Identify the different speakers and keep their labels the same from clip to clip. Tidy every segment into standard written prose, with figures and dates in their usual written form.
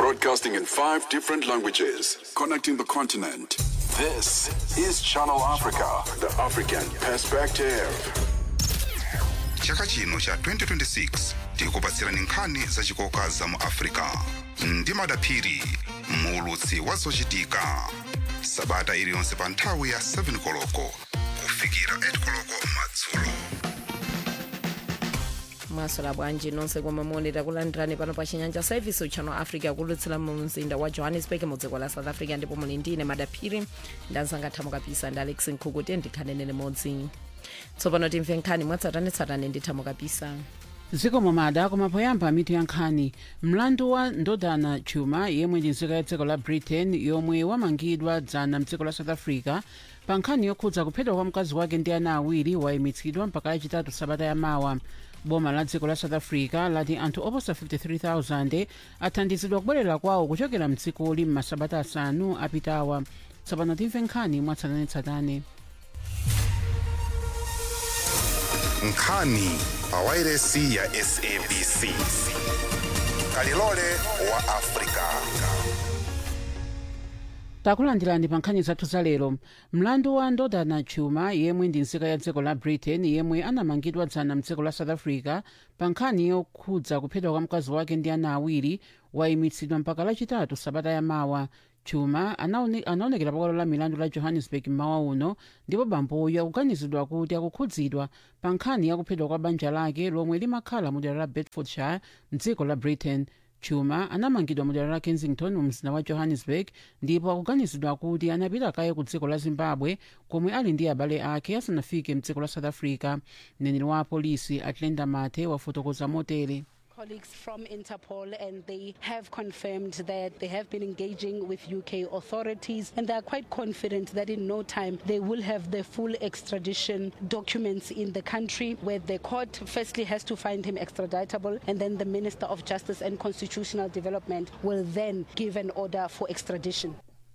Speaker 1: Broadcasting in 5 different languages, connecting the continent. This is Channel Africa, the African perspective.
Speaker 2: Chaka chino cha 2026 tikupatsirani nkhani zachikoka za mu Africa ndi madaphiri muulutsi wa zochitika sabata iliyonse pa nthawi ya 7 koloko kufikira 8 koloko madzulo.
Speaker 3: Masola bwanji nonse kwa mamonera kulandirani pano pa Chinyanja Service Channel Africa kulutsira mu mzinda wa Johannesburg mu dziko la South Africa ndipo muli ndine madaphiri ndanzanga thamo kapisa ndi Alex Nkhukuti ndikhanene modzi. Tsopano timve nkhani mwatsatanetsatane ndi thamo kapisa.
Speaker 4: Ziko momada kumapoyamba mitu ya nkhani mlandu wa Ndodana Chuma yemwe ndi nzika ya dziko la Britain yomwe wamangidwa dzana mdziko la South Africa pa nkhani yokhudza kuphedwa kwa mkazi wake ndi ana awiri wayimitsidwa mpaka lachitatu sabata yamawa. Boma la dziko la South Africa lati anthu oposa 53,000 athandizidwa kubwerera kwawo kuchokera mdzikoli m'masabata asanu apitawa. Tsopano timve nkhani mwatsatanetsatane.
Speaker 2: Nkhani pa wailesi ya SABC. Kalilole wa Afrika.
Speaker 4: Takulandirani pa nkhani zathu za lero. Mlandu wa Ndodana Chuma yemwe ndi nzika ya dziko la Britain yemwe anamangidwa dzana mdziko la South Africa pa nkhani yokhudza kuphedwa kwa mkazi wake ndi ana awiri wayimitsidwa mpaka lachitatu sabata yamawa. Chuma anaonekera pakalo la milandu la Johannesburg mmawa uno ndipo bamboyo akuganizidwa kuti akukhudzidwa pa nkhani yakuphedwa kwa banja lake lomwe limakhala mu dera la Bedfordshire mdziko la Britain. Chuma anamangidwa mu dera la Kensington mu mzinda wa Johannesburg ndipo akuganizidwa kuti anapita kaye ku dziko la Zimbabwe komwe ali ndi abale ake asanafike mdziko la South Africa. Mneneri wa polisi Atlenda Mathe wafotokoza motere.
Speaker 5: Colleagues from Interpol, and they have confirmed that they have been engaging with UK authorities, and they are quite confident that in no time they will have the full extradition documents in the country, where the court firstly has to find him extraditable, and then the Minister of Justice and Constitutional Development will then give an order for extradition.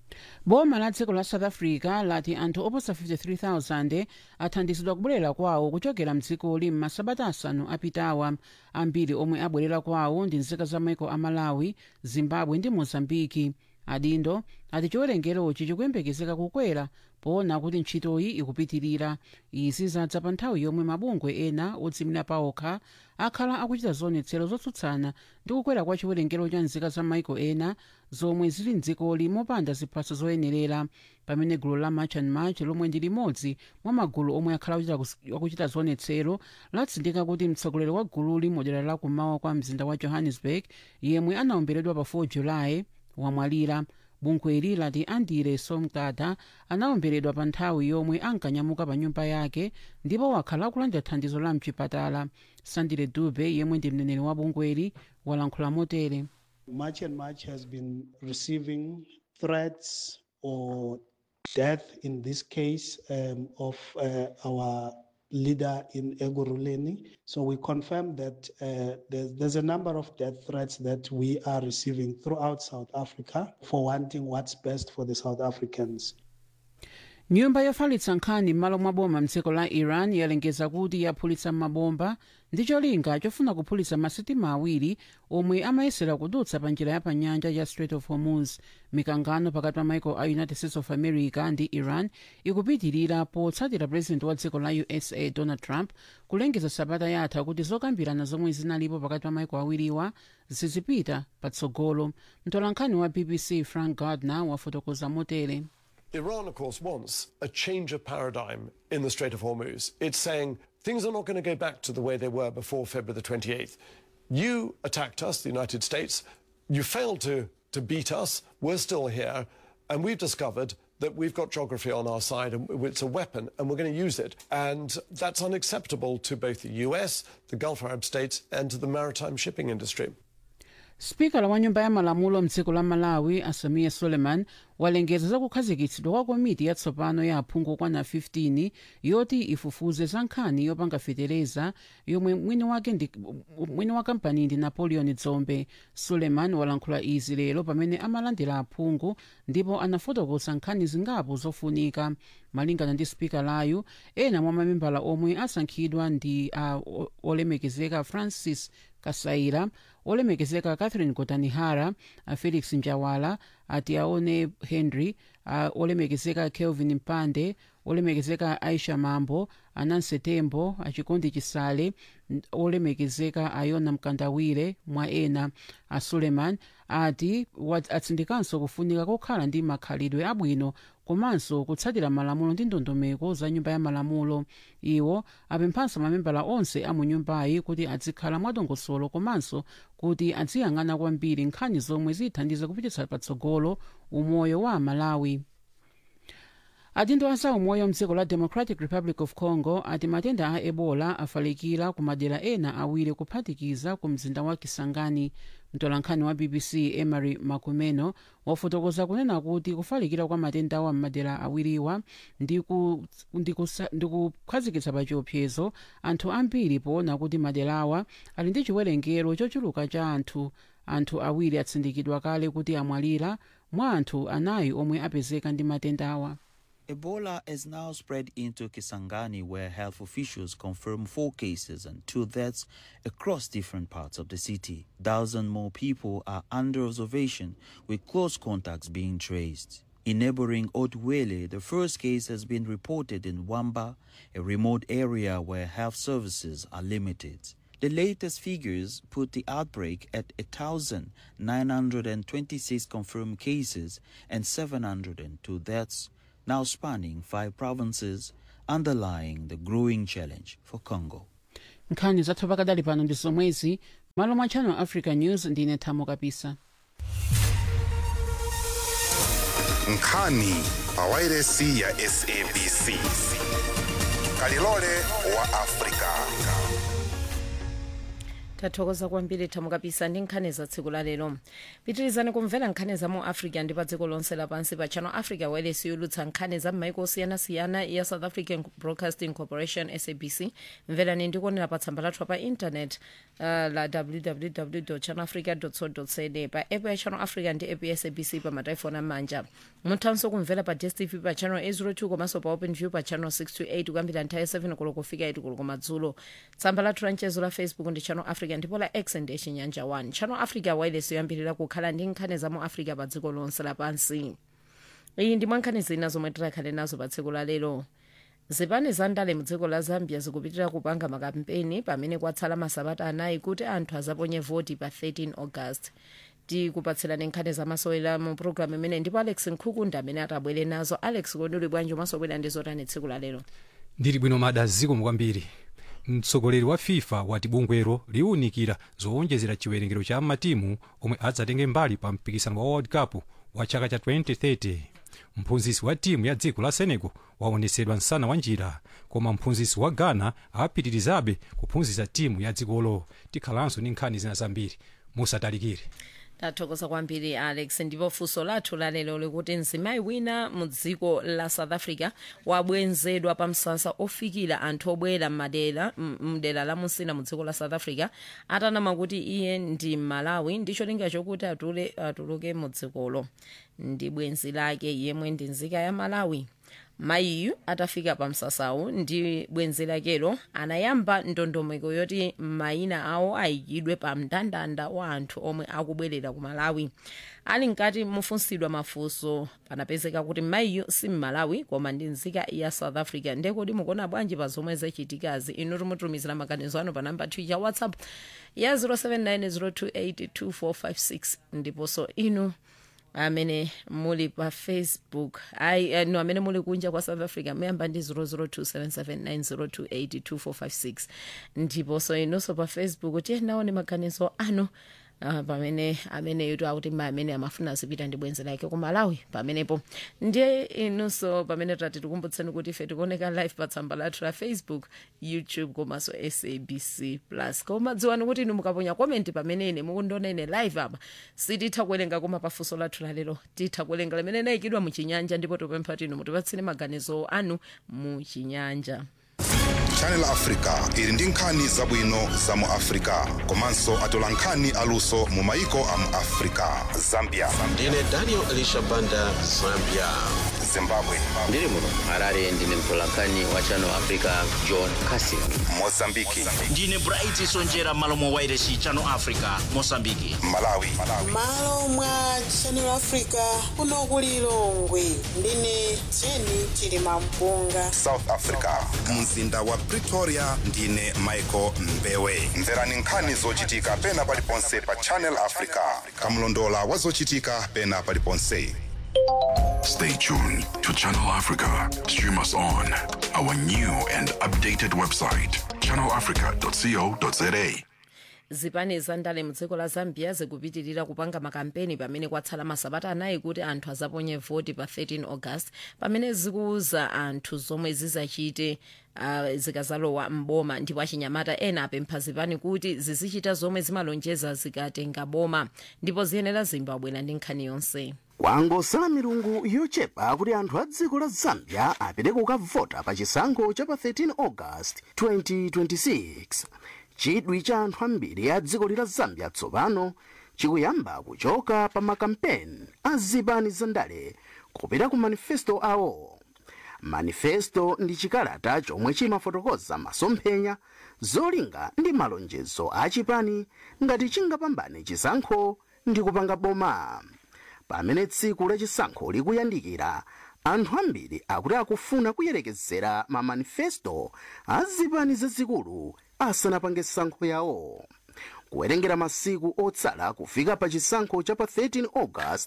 Speaker 4: Boma la dziko la South Africa lati anthu oposa 53,000 athandizidwa kubwerera kwawo kuchokera mdzikoli m'masabata asanu apitawa. Ambiri omwe abwerera kwawo ndi nzika za maiko a Malawi, Zimbabwe ndi Mozambiki. Adindo ati chiwerengerochi chikuyembekezeka kukwera poona kuti ntchitoyi ikupitirira. Izi zadza pa nthawi yomwe mabungwe ena odzimira paokha akhala akuchita zionetsero zotsutsana ndi kukwera kwa chiwerengero cha nzika za maiko ena zomwe zili mdzikoli mopanda ziphaso zoyenerera. Pamene gulu la March and March lomwe ndi limodzi mwa magulu omwe akhala akuchita zionetsero latsindika kuti mtsogoleri wa gululi modera la kummawa kwa mzinda wa Johannesburg yemwe anaomberedwa pa 4 Julayi wamwalira. Bungweli lati Andile Somgada anaomberedwa pa nthawi yomwe ankanyamuka pa nyumba yake ndipo wakhala akulandira thandizo la mchipatala. Sandile Dube yemwe ndi mneneri wa bungweli walankhula motere.
Speaker 6: March and March has been receiving threats or death in this case of our leader in Ekurhuleni. So we confirm that there's a number of death threats that we are receiving throughout South Africa for wanting what's best for the South Africans.
Speaker 4: Nyumba yofalitsa nkhani m'malo mwa boma mdziko la Iran yalengeza kuti yaphulitsa mabomba ndi cholinga chofuna kuphulitsa masitima awiri omwe amayesera kudutsa pa njira ya pa nyanja ya Strait of Hormuz. Mikangano pakati pa maiko a United States of America ndi Iran ikupitirira potsatira president wa dziko la USA Donald Trump kulengeza sabata yatha kuti zokambirana zomwe zinalipo pakati pa maiko awiriwa zizipita patsogolo. Mtolankhani wa BBC Frank Gardner wafotokoza motere.
Speaker 7: Iran, of course, wants a change of paradigm in the Strait of Hormuz. It's saying things are not going to go back to the way they were before February the 28th. You attacked us, the United States. You failed to beat us. We're still here. And we've discovered that we've got geography on our side, and it's a weapon, and we're going to use it. And that's unacceptable to both the US, the Gulf Arab states, and to the maritime shipping industry.
Speaker 4: Spikala wa nyumba ya malamulo mdziko la Malawi Asamiya Suleiman walengeza za kukhazikitsidwa kwa komiti yatsopano ya aphungu kwana 15 yoti ifufuze za nkhani yopanga fetereza yomwe mwini wa kampani ndi Napoleon Dzombe. Suleiman walankhula izi lero pamene amalandira aphungu ndipo anafotokoza nkhani zingapo zofunika. Malingana ndi spikalayu, ena mwa mamembala omwe asankhidwa ndi olemekezeka Francis Kasaira, olemekezeka Catherine Kotanihara, Felix Njawala, Atiaone Henry, olemekezeka Kelvin Mpande, olemekezeka Aisha Mambo, Ananse Tembo, Achikondi Chisale, olemekezeka Ayona Mkandawire mwa ena. Suleiman ati atsindikanso kufunika kokhala ndi makhalidwe abwino komanso kutsatira malamulo ndi ndondomeko za nyumba ya malamulo. Iwo apemphanso mamembala onse a mu nyumbayi kuti adzikhala mwadongosolo komanso kuti adziyang'ana kwambiri nkhani zomwe zithandiza kupititsa patsogolo umoyo wa Malawi. Adindo a zaumoyo mdziko la Democratic Republic of Congo ati matenda a Ebola afalikira ku madera ena awiri kuphatikiza ku mzinda wa Kisangani. Mtolankhani wa BBC Emery Makumeno wafotokoza kunena kuti kufalikira kwa matenda wa madera awiriwa ndi kukhazikitsa pa chiopsezo anthu ambiri poona kuti maderawa ali ndi chiwerengero chochuluka cha anthu awiri atsindikidwa kale kuti amwalira mwa anthu anayi omwe apezeka ndi matendawa.
Speaker 8: Ebola has now spread into Kisangani, where health officials confirm 4 cases and 2 deaths across different parts of the city. Thousands more people are under observation, with close contacts being traced. In neighboring Otwele, the first case has been reported in Wamba, a remote area where health services are limited. The latest figures put the outbreak at 1,926 confirmed cases and 702 deaths, now spanning 5 provinces, underlying the growing challenge for Congo.
Speaker 4: Nkhani zathu pakadali pano ndi zomwezi. Malo mwa Channel Africa News ndine Thamo Kapisa.
Speaker 2: Nkhani pawairesi ya SABC. Kalilole wa Afrika.
Speaker 3: Tathokoza kwambiri Thamo Kapisa ndi nkhani za tsiku la lero. Pitirizani kumvera nkhani za mu Africa ndi pa dziko lonse lapansi pa Channel Africa wireless yolutsa nkhani za m'maiko osiyanasiyana ya South African Broadcasting Corporation SABC. Mverani ndi kuonera pa tsamba lathu pa internet la www.channelafrica.co.za, pa app ya Channel Africa ndi app ya SABC pa matelefoni amanja. Muthanso kumvera pa DSTV pa Channel 802 komanso pa OpenView pa Channel 628 kuyambira nthawi 7 koloko kufika 8 koloko madzulo. Tsamba lathu la mchezo la Facebook ndi Channel Africa ndipo la X ndi Chinyanja 1. Channel Africa wireless yoyambirira kukhala ndi nkhani za mu Africa pa dziko lonse lapansi. Iyi ndi mwankhani zina zomwe tikhale nazo pa tsiku la lero. Zipani za ndale mu dziko la Zambia zikupitira kupanga makampeni pamene kwatsala masabata anayi kuti anthu azaponye voti pa 13 August. Tikupatsilani nkhani zamasewera mu programu imene ndipo Alex Nkhukunda amene atabwere nazo. Alex, kodi uli bwanji masobwera ndi zotani tsiku la lero?
Speaker 9: Ndili bwino madaziko mukwambiri. Mtsogoleri wa FIFA wati bungwero liunikira zowonjezera chiwerengero cha matimu omwe adzatenge mbali pa mpikisano wa World Cup wa chaka cha 2030. Mphunzitsi wa timu ya dziko la Senegal waonetsedwa msana wa njira, koma mphunzitsi wa Ghana apitirizabe kuphunzitsa timu ya dzikolo. Tikhalanso ndi nkhani zina zambiri, musatalikire.
Speaker 3: Tathokoza kwambiri Alex. Ndipo funso lathu la lero likuti mzimayi wina mu dziko la South Africa wabwenzedwa pa msasa ofikira anthu obwera mdera la Musina mu dziko la South Africa atanama kuti iye ndi Malawi ndi cholinga chokuti atuluke mu dzikolo ndi bwenzi lake yemwe ndi nzika ya Malawi. Mayiyu atafika pa msasawu ndi bwenzi lakelo anayamba ndondomeko yoti mayina awo ayikidwe pa mndandanda wa anthu omwe akubwerera ku Malawi. Ali nkati mufunsidwa mafunso panapezeka kuti mayiyu si Malawi koma ndi nzika ya South Africa. Ndekodi mukuona bwanji pa zomwe zachitikazi? Inu timutumizira maganizo anu pa namba ya WhatsApp ya 0790282456 ndiponso inu amene muli pa Facebook no amene muli kunja kwa South Africa muyamba ndi 00277902825456 ndiponso inonso pa Facebook tiyenaone maganizo anu pamene amene yutu akuti amene amafuna zipita ndi bwenzi lake ku Malawi pamenepo. Ndiye inonso pamene tikukumbutseni kuti ife tikuoneka live pa tsamba lathu la Facebook, YouTube komanso SABC Plus. Koma dziwani kuti inu mukaponya comment pamene ine mukundiona ine live apa sititha kuwerenga, koma pa funso lathu la lero titha kuwerenga limene layikidwa mu Chinyanja, ndipo tupempha inu mutipatseni maganizo anu mu Chinyanja.
Speaker 2: Channel Africa ili ndi nkhani zabwino za mu Africa komanso atola nkhani aluso mu maiko a mu Africa. Zambia
Speaker 10: ndine Daniel Elisha Banda, Zambia.
Speaker 2: zimbabwe.
Speaker 10: Ndiri muno Harare ndine mtolankhani wa Channel Africa John Cassidy.
Speaker 2: Mozambiki
Speaker 11: ndine Bright Sonjera malomo wairesi Channel Africa Mozambiki.
Speaker 2: Malawi
Speaker 12: malo mwa Channel Africa kuno ku Lilongwe ndine Jenny Chilimampunga.
Speaker 2: South Africa mzinda wa Pretoria ndine Michael Mbewe. Mverani nkhani zochitika pena paliponse pa Channel Africa. Kamlondola wa zochitika pena paliponse.
Speaker 1: Stay tuned to Channel Africa. Stream us on our new and updated website, channelafrica.co.za.
Speaker 3: zipani zandale mudziko la Zambia zikupitirira kupanga makampeni pamene kwatsala masabata anayi kuti anthu azaponye voti pa 13 August pamene zikuuza anthu zomwe zizachite zikazalowa mboma, ndipo achinyamata ena apempha zipani kuti zizichita zomwe zimalonjeza zikatenga boma, ndipo ziyenera Zimbabwe ndi nkhani yonse.
Speaker 13: Kwangosala milungu yochepa kuti anthu a dziko la Zambia apite kukavota pa chisankho cha pa 13 August 2026. Chidwi cha anthu ambiri a dziko la Zambia tsopano chikuyamba kuchoka pa makampeni a zipani zandale kupita ku manifesto awo. Manifesto ndi chikalata chomwe chimafotokoza masomphenya, zolinga ndi malonjezo a chipani ngati chingapambane chisankho ndi kupanga boma. Pamene tsiku la chisankho likuyandikira, anthu ambiri akuti akufuna kuyerekezera ma manifesto a zipani zazikulu asanapange sankho yawo. Kuwerengera masiku otsala kufika pa chisankho cha pa 13 August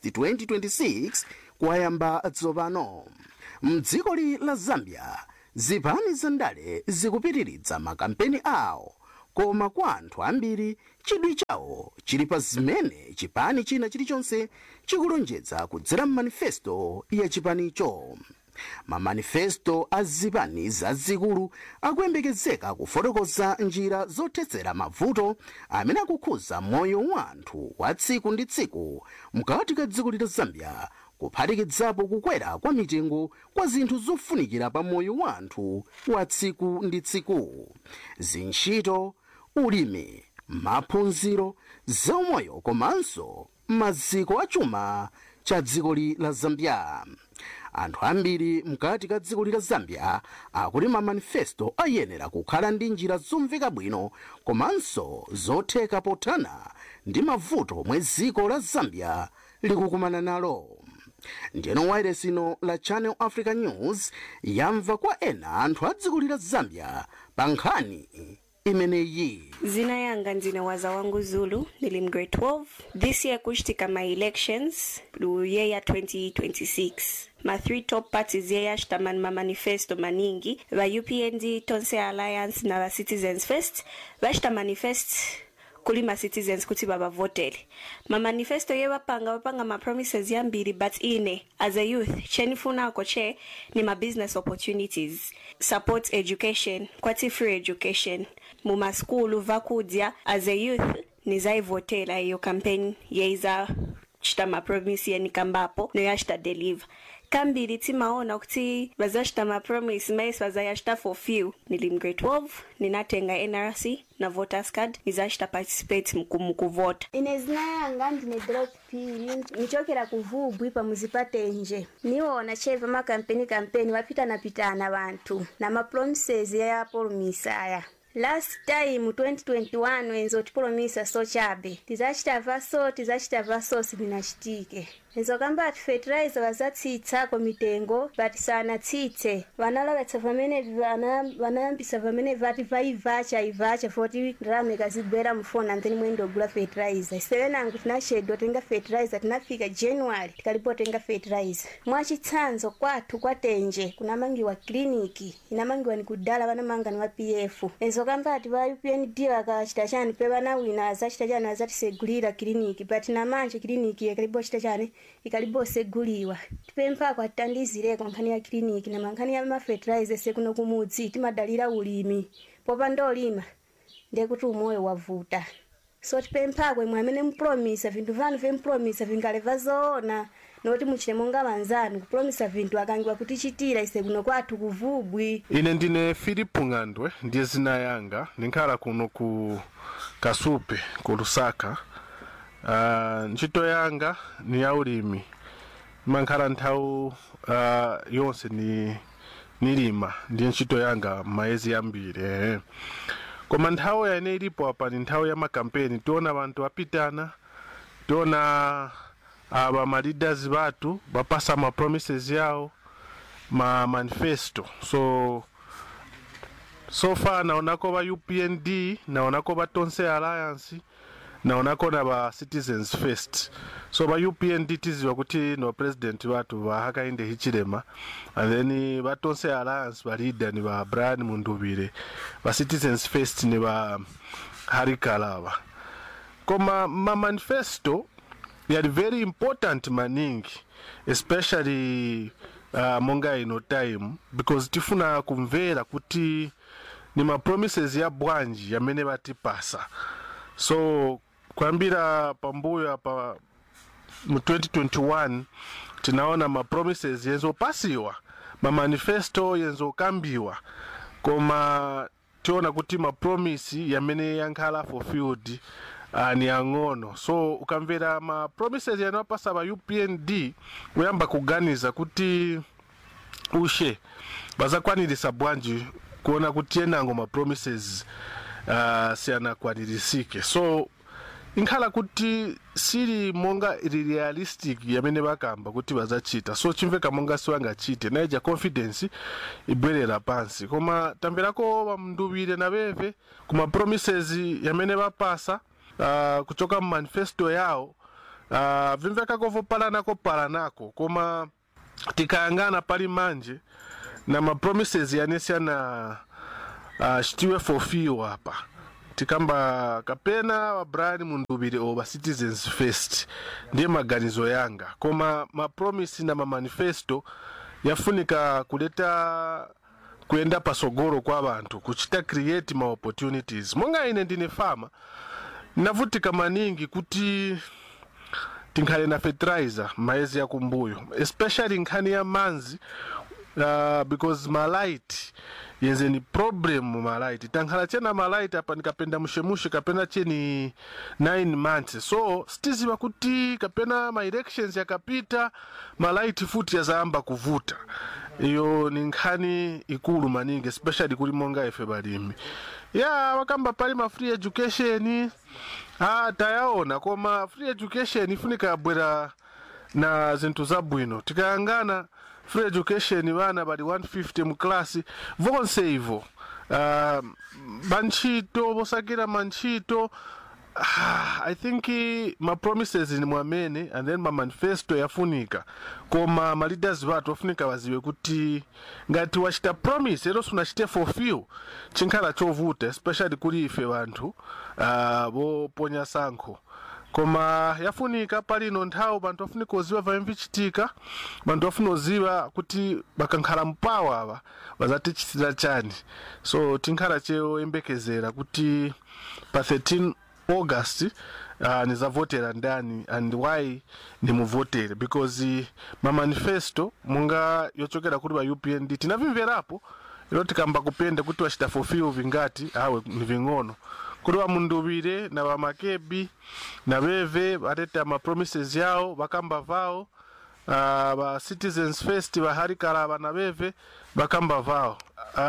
Speaker 13: 2026 kwayamba tsopano. Mdziko la Zambia zipani zandale zikupitiridza makampeni awo, koma kwa anthu ambiri chidwi chawo chili pa zimene chipani china chilichonse chikulonjeza kudzera manifesto ya chipanicho. Mamanifesto a zipani zazikulu akuyembekezeka kufotokoza njira zothetsera mavuto amene akukhuza moyo wa anthu wa tsiku ndi tsiku mkati ka dziko la Zambia, kuphatikizapo kukwera kwa mitengo kwa zinthu zofunikira pa moyo wa anthu wa tsiku ndi tsiku. Zintchito, ulimi, maphunziro, zaumoyo komanso maziko achuma cha dziko la Zambia. Anthu ambiri mkati ka dziko la Zambia akuti mamanifesto ayenera kukhala ndi njira zomveka bwino komanso zotheka pothana ndi mavuto omwe dziko la Zambia likukumana nalo. Ndino wairesi ino la Channel Africa News yamva kwa ena anthu a dziko la Zambia pa nkhani imeneyi.
Speaker 14: Zina yanga ndine waza wangu Zulu, nilim grade 12. This year kushtika my elections year 2026. Ma 3 top parties yeya shtaman ma manifesto maningi va UPND Tonse Alliance na va Citizens First va manifest kuli ma citizens kuti baba votele. Ma manifesto ye wapanga ma promises yambiri, but ine as a youth chenifuna koche ni ma business opportunities, support education, kwati free education muma skulu vakudia. As a youth nizai votela iyo campaign yeiza chita ma promise ye nikambapo no yashita deliver. Kambiri timaona kuti bazashita ma promise mais bazayashita for few. Nilim grade 12 ninatenga NRC na voters card nizashita participate mkuvota.
Speaker 15: Inezina yanga ndine drop pili nichokera kuvubwi pa muzipate nje. Niwona cheva ma campaign wapita na bantu na ma promises ya promise aya. Last time 2021 wenzo tipolomisa so chabe tizachita vaso sinachitike. Enzo kamba ati fertilizer vazatsitsa ko mitengo but sana tsitse vanalavetsa vamene vanayambisa vamene vati vaivacha foti ndarame kazibwera mfona ntheni mwendo gula fertilizer. Sevenangu tinashedwa tenga fertilizer tinafika January tikalipo tenga fertilizer. Mwachitsanzo kwathu kwatenje kunamangiwa kliniki inamangiwa ni kudala vanamanga ni wa PF. Enzo kamba ati va UPND vakachita chani pe vana wina azachita chani azatisegulira kliniki but namanje kliniki yakalipo chita chani ikalibo seguliwa. Tipempha kwa tandizireko nkhani ya kliniki na mankhani ya ma fertilizer sekuno kumudzi timadalira ulimi popa ndolima ndekuti umoyo wavuta. So tipempha kwe mwamene mpromisa vintu vanu vempromisa vingaleva zoona noti muchite monga vanzanu kupromisa vintu akangiwa kuti chitira ise kuno kwathu kuvubwi.
Speaker 16: Ine ndine Philip Ngandwe ndiye zina yanga ndinkhala kuno ku Kasupe ku Lusaka. Ntchito yanga ni ya ulimi. mankhala nthawi yonse nilima ndiye ntchito yanga maezi ambiri koma nthawi yane ilipo apa ni nthawi ya makampeni tiona bantu apitana tiona ma leaders batu bapasa ma promises yao ma manifesto so far naonako ba UPND naonako ba Tonse Alliance naonako na ba Citizens First so ba UPND tiziwa kuti no president batu ba Hakainde Hichilema and then ba Tonse Alliance ba leader ni ba Brian Mundubire ba Citizens First ni ba Hari Kalaba koma ma manifesto yali very important maningi especially monga ino time because tifuna kumvera kuti ni ma promises ya bwanji yamene batipasa so kwambira pambuyo apa mu 2021 tinaona ma promises yenzo pasiwa ma manifesto yenzo kambiwa koma tiona kuti ma promise yamene yankhala fulfilled ni ang'ono so ukamvera ma promises yanapasa ba UPND uyamba kuganiza kuti ushe bazakwanirisa bwanji kuona kuti enango ma promises sianakwanirisike so inkhala kuti siri monga realistic yamene bakamba kuti bazachita so chimveka monga siwangachite naija confidence ibwerera pansi koma tamberako bamndubire na beve kuma promises yamene bapasa kuchoka manifesto yao vimveka kopalanako koma tikayangana pali manje na ma promises yanesiana chitiwe fulfill hapa tikamba kapena wa Brian Mundubire oba Citizens First ndiye maganizo yanga koma ma promise na ma manifesto yafunika kuleta kuenda pasogoro kwa abantu kuchita create ma opportunities monga ine ndine farmer navutika maningi kuti tinkhale na fertilizer maezi ya kumbuyo especially nkhani ya manzi because malight yenze ni problem malight tankhala chena malight apa nikapenda mushemushe kapena cheni 9 months so stiziwa kuti kapena ma elections yakapita malight futi yazaamba kuvuta iyo ni nkhani ikulu maningi especially kuli monga efe balimi wakamba pali ma free education tayaona koma free education ifunika yabwera na zinthu zabwino tikayangana free education bana bali 150 mu class vonse ivo banchito bosakira manchito I think ma promises ni mwamene and then ma manifesto yafunika koma ma leaders batu wafunika waziwe kuti ngati wachita promise ero sunachite fulfill chinkhala chovuta especially kuli ife bantu boponya sankho koma yafunika palino nthawi bantu wafunika oziwa vamvichitika bantu wafuna oziwa kuti bakankhala mpawa aba bazatichitira chani so tinkhala cheo embekezera kuti pa 13 August nizavotera ndani and why nimuvotere because ma manifesto munga yochokera kuti ba UPND tinavimverapo ilo tikamba kupenda kuti wachita fulfill vingati awe ni ving'ono kuti wa Mundubire na wa Makebi na beve bateta ma promises yao bakamba vao ba Citizens First ba Hari Kalaba na beve bakamba vao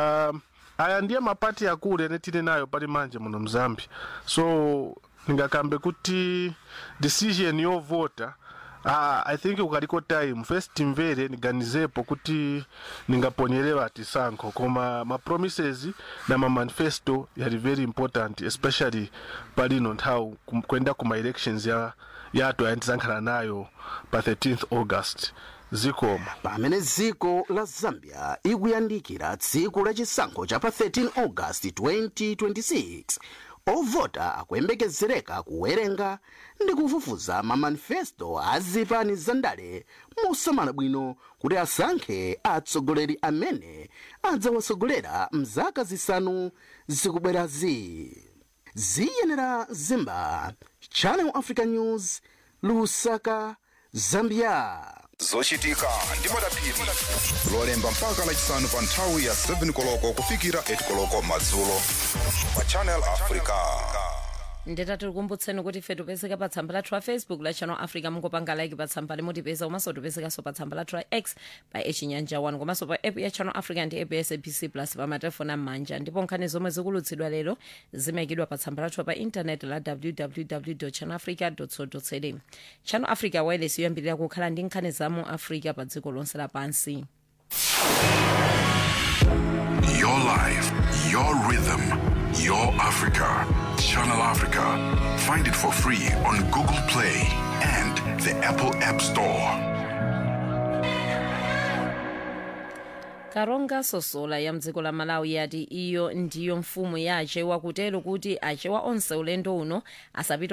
Speaker 16: aya ndiye mapati ya kule netine nayo pali manje muno Mzambia so ningakambe kuti decision yo vota I think ukaliko time first mvere niganizepo kuti ningaponyelewa atisanko koma ma promises na ma manifesto yali very important especially palino nthawi kwenda kuma elections ya atoyantisankhala nayo pa 13th August zikoma
Speaker 13: pamene dziko la Zambia ikuyandikira tsiku la chisankho cha pa 13 August 2026 ovota akuyembekezereka kuwerenga ndi kufufuza ma manifesto azipani zandale mosamala bwino kuti asankhe atsogoleri amene adzawasogolera mzaka zisanu zikubwerazi. Ziyenera Zimba, Channel Africa News, Lusaka, Zambia.
Speaker 2: Zochitika ndi Madaphiri lolemba mpaka lachisanu pa nthawi ya 7 koloko kufikira 8 koloko madzulo pa Channel Africa.
Speaker 3: ndeta tikukumbutseni kuti ife tipezeka pa tsamba lathu la Facebook la Channel Africa, mungopanga like pa tsamba limotipeza, komanso tipezekanso pa tsamba lathu la X pa Chinyanja 1, komanso pa app ya Channel Africa ndi app ya SABC Plus pa matelefoni am'manja. Ndipo nkhani zomwe zikulutsidwa lero zimayikidwa pa tsamba lathu pa internet la www.channelafrica.co.za. Channel Africa wireless yoyambirira kukhala ndi nkhani za mu Africa pa dziko lonse lapansi.
Speaker 1: Your life, your rhythm, your Africa. Channel Africa. Find it for free on Google Play and the Apple App Store.
Speaker 3: Karonga Sosola ya mdziko la Malawi yati iyo ndiyo mfumu ya achewa, kutero kuti achewa onse ulendo uno asapite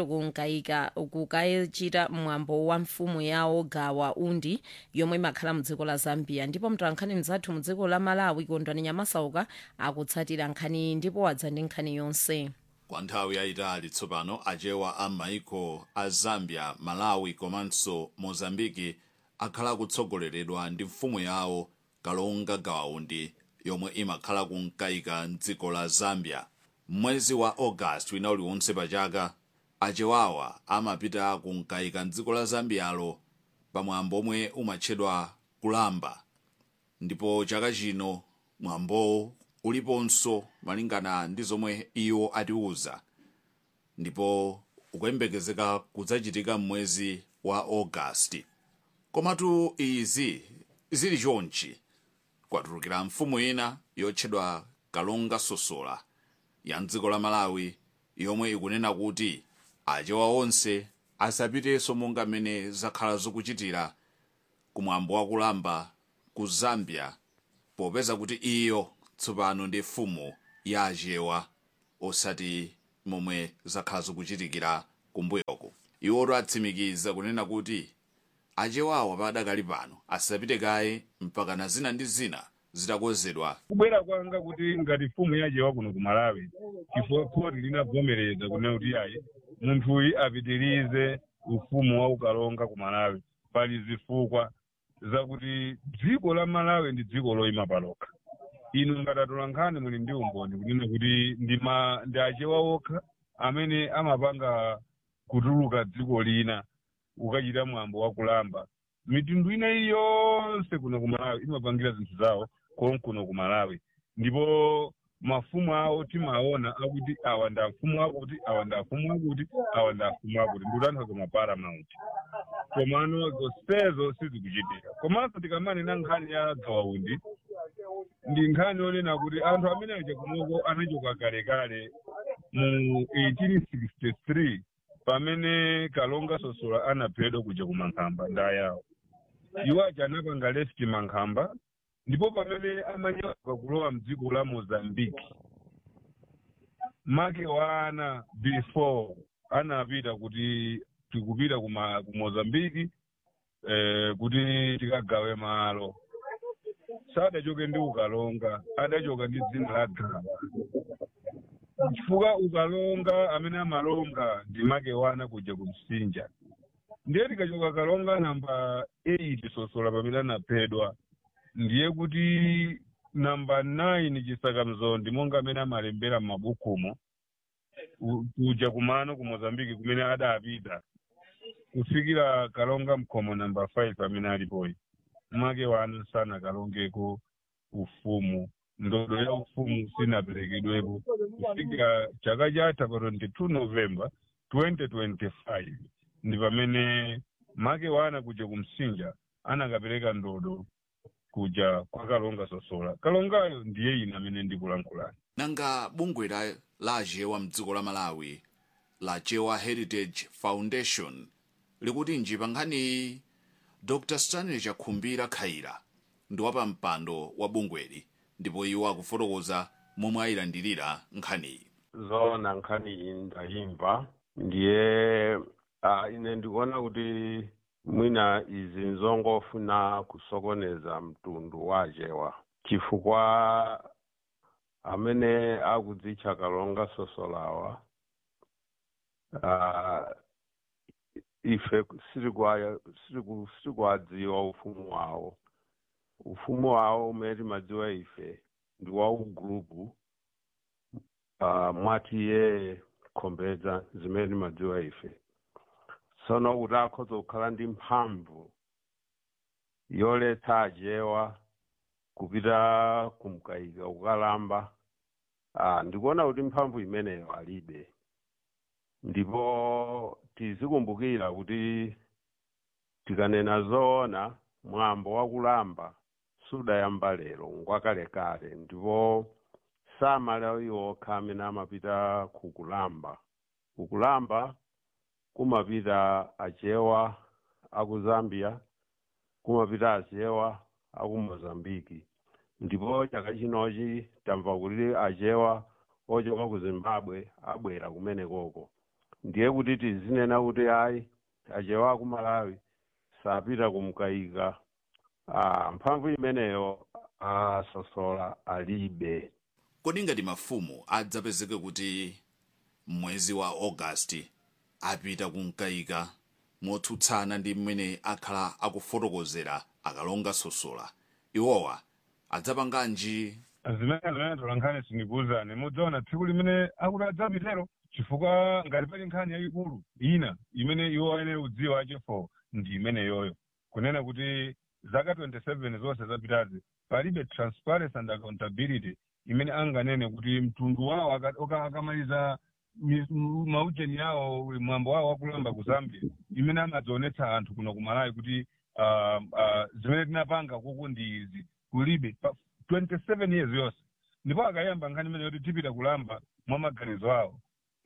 Speaker 3: kukachita mwambo wa mfumu yawo gawa undi yomwe imakhala mdziko la Zambia. Ndipo mtolankhani mzathu mdziko la Malawi Kondwani Nyamasauka akutsatira nkhani ndipo wadza ndi nkhani yonse.
Speaker 17: Kwa nthawi yayitali tsopano achewa a maiko a Zambia, Malawi komanso Mozambiki akhala kutsogoleredwa ndi mfumu yawo Kalonga Gawaundi yomwe imakhala kunkaika mdziko la Zambia. Mwezi wa August wina uliwonse pa chaka achewawa amapita kunkaika mdziko la Zambialo pamwambo omwe umatchedwa kulamba. Ndipo chaka chino mwambo uliponso malingana ndi zomwe iwo atiuza, ndipo ukuyembekezeka kudzachitika mwezi wa August. Komatu izi zili chonchi kwatulukira mfumu ina yotchedwa Kalonga Sosola ya mdziko la Malawi yomwe ikunena kuti achewa onse asapitenso monga mmene zakhala zikuchitira kumwambo wa kulamba ku Zambia, popeza kuti iyo tsopano ndi mfumu ya achewa osati momwe zakhala zikuchitikira kumbuyoko. Iwo atsimikiza kunena kuti achewawa padakali pano asapite kaye mpaka na zina ndi zina zitakonzedwa.
Speaker 18: Kubwera kwanga kuti ngati mfumu ya achewa kuno ku Malawi chifukwa khoti linavomereza kunena kuti ayi munthu uyu apitirize ufumu wa ukalonga ku Malawi, pali zifukwa zakuti dziko la Malawi ndi dziko loyima palokha. Inu ngatatola nkhani muli ndi umboni kunena kuti ndi achewa okha amene amapanga kutuluka dziko lina ukachita mwambo wa kulamba. Mitundu ina yonse kuno ku Malawi imapangira zinthu zawo kuno ku Malawi, ndipo mafumu awo timaona akuti awa ndi mfumu akuti, awa ndi mfumu akuti, awa ndi mfumu akuti, ndikutanthauza ma paramount. Komano zonsezo sizikuchitika. Komanso tikamanena nkhani ya Gawaundi ndi nkhani yonena kuti anthu amene aja kumoko anachoka kalekale mu 1863 pamene Kalonga Sosola anaphedwa kuja ku Mankhamba ndayawo. Iwo aja anapanga left Mankhamba, ndipo pamene amanyamuka kulowa mdziko la Mozambiki make wana before anapita kuti tikupita ku Mozambiki kuti tikagawe malo. Sadachoke ndi ukalonga, adachoka ndi dzina la gawa. Chifukwa ukalonga amene amalonga ndi make wana kuja ku Msinja. Ndiye tikachoka Kalonga namba 8 Sosola pamene anaphedwa, ndiye kuti namba 9 Chisakamzondi monga amene amalembera m'mabukumo kuja kumano ku Mozambiki kumene adapita kufikira Kalonga Mkhomo namba 5 amene alipoyi. Make wana sana kalongeko ufumu, ndodo ya ufumu sinaperekedwepo kufikira chaka chatha pa 22 November 2025 ndi pamene make wana kuja ku Msinja anakapereka ndodo kuja kwa Kalonga Sosola. Kalongayo ndiye ine amene ndikulankhulani.
Speaker 17: Nanga bungwe la achewa mdziko la Malawi la Chewa Heritage Foundation likuti njipa nkhani Dr. Stanley Chakhumbira Khaira ndi wapa mpando wa bungweli, ndipo iwo akufotokoza momwe ayilandirira nkhaniyi.
Speaker 19: Zoona nkhani ndayimva, ndiye ine ndikuona kuti mwina izi nzongofuna kusokoneza mtundu wa achewa, chifukwa amene akudzitcha Kalonga Sosolawa ife sitikuwadziwa ufumu wawo. Ufumu wawo umene timadziwa ife ndi wa ugrupu mwati ye khombedza zimene timadziwa ife. Tsono kuti akhoza kukhala ndi mphamvu yoletsa ajewa kupita kumkayika kukalamba, ndikuona kuti mphamvu imeneyo alibe. Ndipo tizikumbukira kuti tikanena zoona mwambo wakulamba sudayamba lero ngwakalekale, ndipo samalawi okha amene amapita kukulamba. Kukulamba kumapita ajewa aku Zambia, kumapita ajewa aku Mozambiki, ndipo chaka chinochi tamva kuti ajewa ochoka ku Zimbabwe abwera kumene koko. Ndiye kuti tizinena kuti ayi ajewa aku Malawi sapita kumkayika. Mphamvu imeneyo Sosola alibe.
Speaker 17: Kodi ngati mafumu adzapezeke kuti mwezi wa August apita kumkayika motsutsana ndi mmene akhala akufotokozera akalonga Sosola, iwowa adzapanganji?
Speaker 18: Zimene tolankhani sindikuwuzani mudzaona tsiku limene akuti adzapitero, chifukwa ngati pali nkhani yayikulu ina imene iwo ayenera kudziwa achifo ndi imene yoyo, kunena kuti zaka 27 zonse zapitazi palibe transparency and accountability imene anganene kuti mtundu wawo akamaliza maujeni yawo mwambo wawo wakulamba ku Zambia imene amadzionetsa anthu kuno ku Malawi kuti zimene tinapanga kuku ndi izi, kulibe 27 years yonse. Ndipo akayamba nkhani imene yoti tipita kulamba mwa maganizo awo,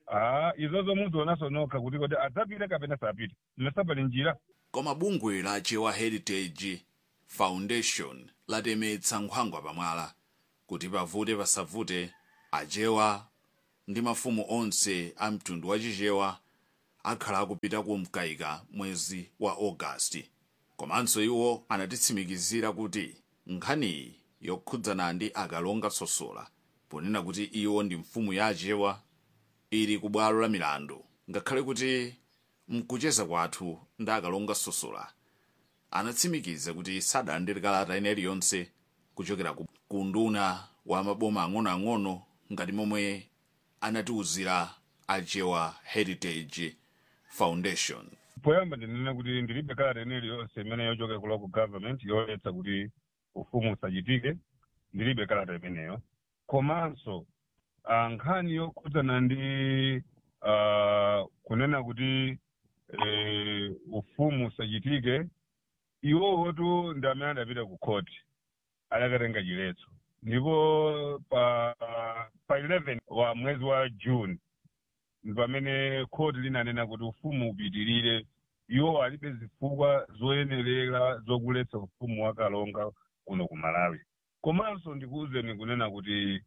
Speaker 18: izozo muzionaso nokha kuti kodi adzapite kapena sapite, imesapali njira.
Speaker 17: Koma bungwe la Ajewa Heritage Foundation latemetsa nkhwangwa pamwala kuti pavute pasavute ajewa ndi mafumu onse a mtundu wa chichewa akhala akupita kumkayika mwezi wa August. Komanso iwo anatitsimikizira kuti nkhani yokhudzana ndi akalonga Sosola, ponena kuti iwo ndi mfumu ya ajewa, ili ku bwalo la milandu, ngakhale kuti mkucheza kwathu ndi akalonga Sosola anatsimikiza kuti sadalandire kalata ina iliyonse kuchokera ku nduna wa maboma ang'onoang'ono ngati momwe anatiwuzira Ajewa Heritage Foundation.
Speaker 18: Poyamba ndinena kuti ndilibe kalata ina iliyonse imene yochoka ku local government yoletsa kuti ufumu usachitike, ndilibe kalata imeneyo. Komanso nkhani yokhudzana ndi kunena kuti ufumu usachitike, iwo tu ndi amene adapita ku court adakatenga chiletso, ndipo pa 11 wa mwezi wa June pamene court linanena kuti ufumu upitirire, iwo alibe zifukwa zoyenerera zokuletsa ufumu wakalonga kuno ku Malawi. Komanso ndikuwuzeni kunena kuti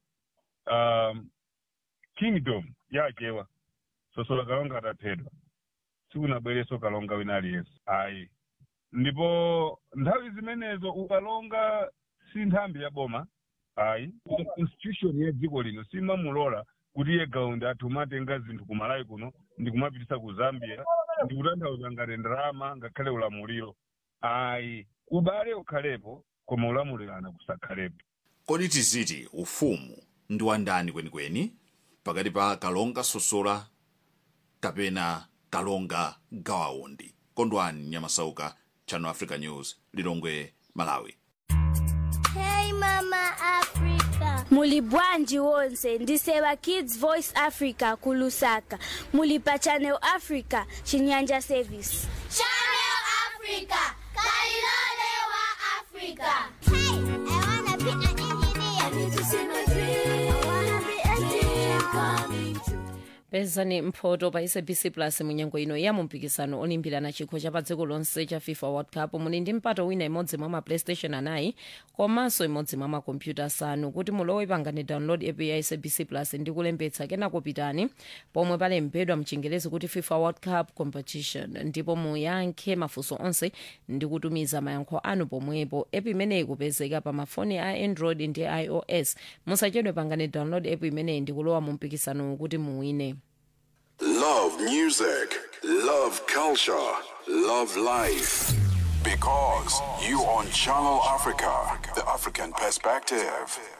Speaker 18: kingdom ya ajewa Sosola kalonga ataphedwa sikunabwereso kalonga wina aliyense ayi. Ndipo nthawi zimenezo ukalonga si nthambi ya boma ayi, constitution ya dziko lino simamulola kuti iye gaundi atumatenga zinthu ku Malawi kuno ndi kumapitisa ku Zambia ndi kutanthauza ngati ndalama ngakhale ulamuliro ayi. Ubale ukhalepo koma ulamulirana kusakhalepo.
Speaker 17: Kodi tiziti ufumu ndi wandani kwenikweni pakati pa kalonga Sosola kapena kalonga Gawaundi? Kondwani Nyamasauka, Channel Africa News, Lilongwe, Malawi.
Speaker 20: Hey Mama Africa. Muli bwanji wonse, ndisewa Kids Voice Africa kulusaka. Muli pa Channel Africa, Chinyanja Service.
Speaker 21: Channel Africa, Kalilole wa Africa. Hey, I wanna be an engineer. I need to see my dream. I wanna be a dream coming true.
Speaker 3: Pezani mphoto pa SABC Plus munyengo ino ya mumpikisano olimbirana chikho cha pa dziko lonse cha FIFA World Cup. Muli ndi mpato wina imodzi mwa ma PlayStation anayi komanso imodzi mwa makompyuta asanu. Kuti mulowe pangani download app ya SABC Plus ndi kulembetsa kenako pitani pomwe palembedwa mchingerezi kuti FIFA World Cup Competition, ndipo muyankhe mafunso onse ndi kutumiza mayankho anu pomwepo. App imeneyi kupezeka pa mafoni a Android ndi iOS. Musachedwe, pangani download app imeneyi ndi kulowa mumpikisano kuti muwine.
Speaker 1: Love music, love culture, love life. Because you on Channel Africa, the African perspective.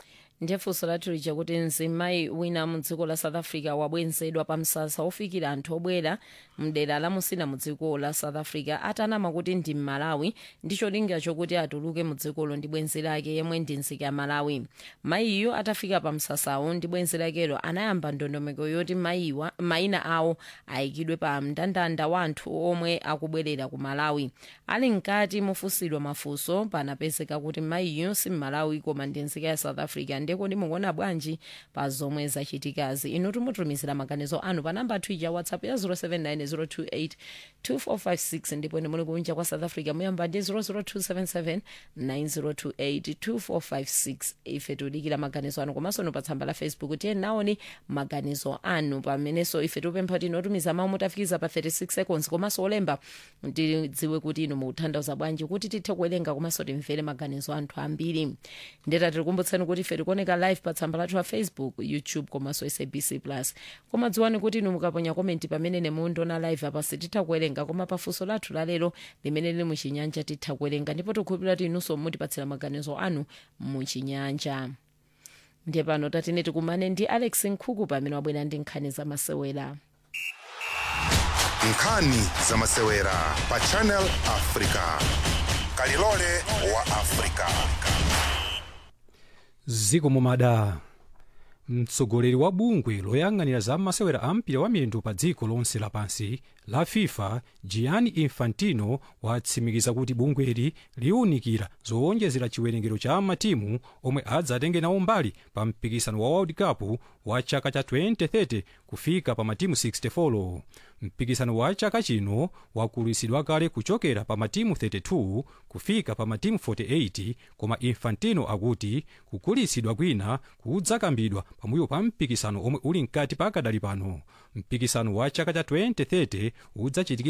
Speaker 3: ndiye funso lathu lija kuti mzimayi wina mu dziko la south africa wabwenzedwa pa msasa ofikira anthu obwera mdera la musina mu dziko la south africa atanama kuti ndi mmalawi ndi cholinga chokuti atuluke mu dzikolo ndi bwenzi lake yemwe ndi nzika ya malawi. mayiyo atafika pa msasawo ndi bwenzi lakelo anayamba ndondomeko yoti mayina awo ayikidwe pa mndandanda wa anthu omwe akubwerera ku malawi. ali mkati mofunsidwa mafunso panapezeka kuti mayiyo si mmalawi koma ndi nzika ya south africa. ndeko ndimukuona bwanji pa zomwe zachitikazi? inu tumutumizira maganizo anu pa namba ya whatsapp ya 0790282456 ndipo ine muli kunja kwa south africa muyamba ndi 0027790282456. ife tudikira maganizo anu komanso no pa tsamba la facebook tiye naoni maganizo anu pamenenso ife tupempha kuti inotumiza mawu mutafikiza pa 36 seconds komanso olemba tidziwe kuti inu mukutanthauza bwanji kuti tithe kuwerenga komanso timvere maganizo anthu ambiri. ndeta tikukumbutsani kuti ife tikuoneka live pa tsamba lathu la facebook, youtube komanso sabc plus. koma dziwani kuti inu mukaponya komenti pamene mundiona live apa sititha kuwerenga koma pafunso lathu lalero limene lili muchinyanja titha kuwerenga ndipo tikukhulupirira kuti inunso mutipatsira maganizo anu muchinyanja. ndiye pano tatine tikumane ndi Alex Nkhuku pamene wabwera ndi nkhani za masewera.
Speaker 2: nkhani za masewera pa channel africa kalilole wa africa.
Speaker 9: ziko mumada mtsogoleri wa bungwe loyang'anira za masewera a mpira wa miyendo pa dziko lonse lapansi la fifa Gianni Infantino watsimikiza kuti bungweli liunikira zowonjezera chiwerengero cha matimu omwe adzatenge nawo mbali pa mpikisano wa world cup wa chaka cha 2030 kufika pa matimu 64. mpikisano wa chaka chino wakulusidwa kale kuchokera pa matimu 32 kufika pa matimu 48 koma Infantino akuti kukulisidwa kwina kudzakambidwa pambuyo pa mpikisano omwe uli mkati pakadali pano. mpikisano wa chaka cha 2030 udzachitikira